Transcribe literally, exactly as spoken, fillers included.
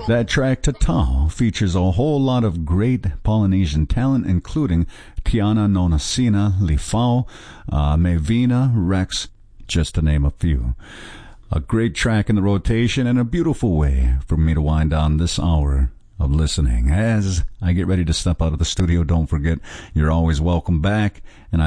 That track, Tatao, features a whole lot of great Polynesian talent, including Tiana Nonasina, Lifao, uh, Mevina, Rex, just to name a few. A great track in the rotation and a beautiful way for me to wind down this hour of listening. As I get ready to step out of the studio, don't forget, you're always welcome back, and I